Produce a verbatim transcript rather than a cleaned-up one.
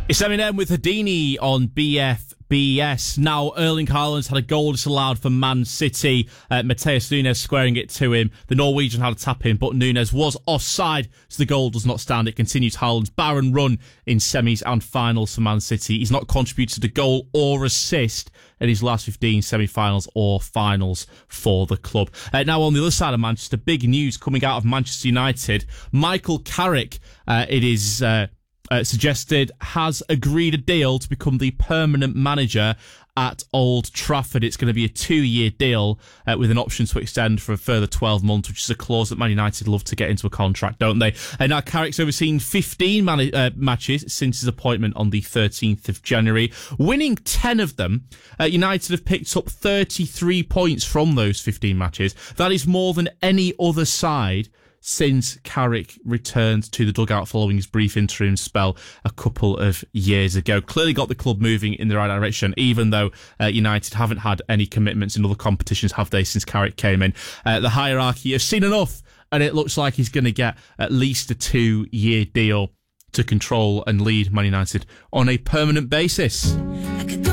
It's Eminem with Houdini on B F B S. Now, Erling Haaland's had a goal disallowed for Man City. Uh, Mateus Nunes squaring it to him. The Norwegian had a tap in, but Nunes was offside, so the goal does not stand. It continues Haaland's barren run in semis and finals for Man City. He's not contributed a goal or assist in his last fifteen semi-finals or finals for the club. Uh, now, on the other side of Manchester, big news coming out of Manchester United. Michael Carrick, uh, it is... Uh, Uh, suggested, has agreed a deal to become the permanent manager at Old Trafford. It's going to be a two-year deal uh, with an option to extend for a further twelve months, which is a clause that Man United love to get into a contract, don't they? And now Carrick's overseen fifteen man- uh, matches since his appointment on the thirteenth of January, winning ten of them. Uh, United have picked up thirty-three points from those fifteen matches. That is more than any other side since Carrick returned to the dugout following his brief interim spell a couple of years ago. Clearly got the club moving in the right direction, even though uh, United haven't had any commitments in other competitions, have they, since Carrick came in. Uh, the hierarchy has seen enough, and it looks like he's going to get at least a two-year deal to control and lead Man United on a permanent basis.